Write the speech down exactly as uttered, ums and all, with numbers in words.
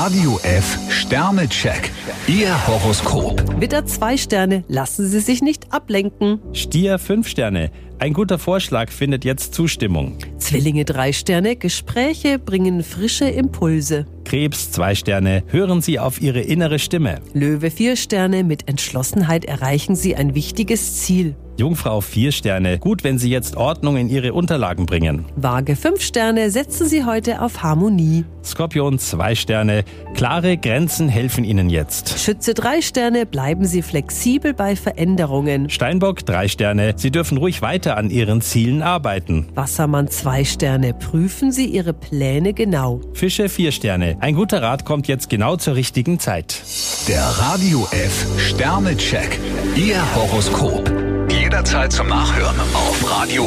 Radio F Sternecheck. Ihr Horoskop. Widder zwei Sterne, lassen Sie sich nicht ablenken. Stier fünf Sterne. Ein guter Vorschlag findet jetzt Zustimmung. Zwillinge drei Sterne, Gespräche bringen frische Impulse. Krebs zwei Sterne. Hören Sie auf Ihre innere Stimme. Löwe vier Sterne, mit Entschlossenheit erreichen Sie ein wichtiges Ziel. Jungfrau vier Sterne. Gut, wenn Sie jetzt Ordnung in Ihre Unterlagen bringen. Waage fünf Sterne, setzen Sie heute auf Harmonie. Skorpion zwei Sterne. Klare Grenzen helfen Ihnen jetzt. Schütze drei Sterne, bleiben Sie flexibel bei Veränderungen. Steinbock drei Sterne. Sie dürfen ruhig weiter an Ihren Zielen arbeiten. Wassermann zwei Sterne, prüfen Sie Ihre Pläne genau. Fische vier Sterne. Ein guter Rat kommt jetzt genau zur richtigen Zeit. Der Radio F Sternecheck. Ihr Horoskop. Jederzeit zum Nachhören auf Radio